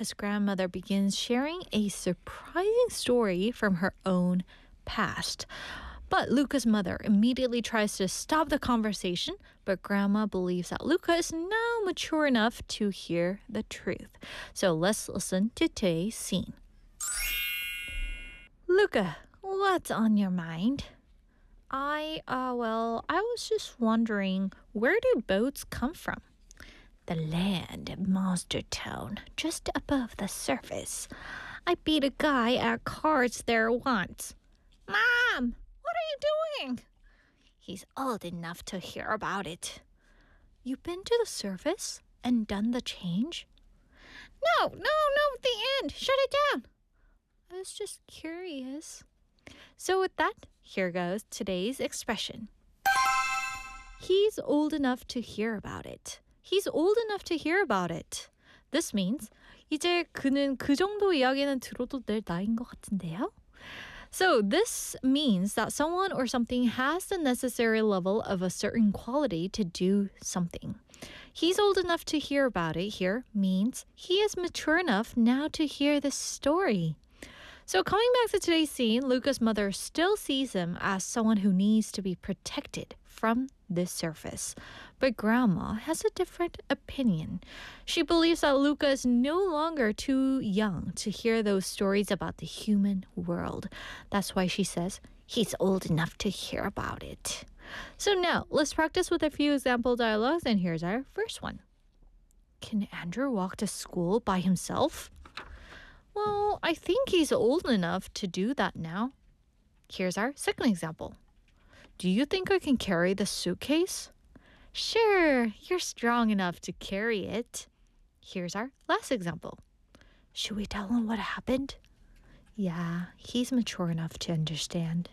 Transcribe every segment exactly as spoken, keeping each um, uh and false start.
his grandmother begins sharing a surprising story from her own past. But Luca's mother immediately tries to stop the conversation, but Grandma believes that Luca is now mature enough to hear the truth. So let's listen to today's scene. Luca, what's on your mind? I, uh, well, I was just wondering, where do boats come from? The land in Monster Town, just above the surface. I beat a guy at cards there once. Mom! What are you doing? He's old enough to hear about it. You've been to the surface and done the change? No, no, no, the end. Shut it down. I was just curious. So with that, here goes today's expression. He's old enough to hear about it. He's old enough to hear about it. This means 이제 그는 그 정도 이야기는 들어도 될 나이인 것 같은데요? So this means that someone or something has the necessary level of a certain quality to do something. He's old enough to hear about it here means he is mature enough now to hear the story. So coming back to today's scene, Luca's mother still sees him as someone who needs to be protected from this surface. But Grandma has a different opinion. She believes that Luca is no longer too young to hear those stories about the human world. That's why she says he's old enough to hear about it. So now, let's practice with a few example dialogues, and here's our first one. Can Andrew walk to school by himself? Well, I think he's old enough to do that now. Here's our second example. Do you think I can carry the suitcase? Sure, you're strong enough to carry it. Here's our last example. Should we tell him what happened? Yeah, he's mature enough to understand.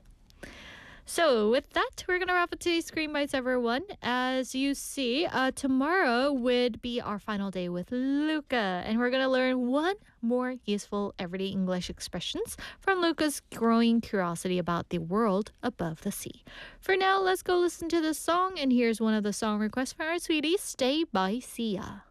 So with that, we're going to wrap up today's Screen Bites, everyone. As you see, uh, tomorrow would be our final day with Luca. And we're going to learn one more useful everyday English expressions from Luca's growing curiosity about the world above the sea. For now, let's go listen to this song. And here's one of the song requests from our sweetie, Stay by Sia.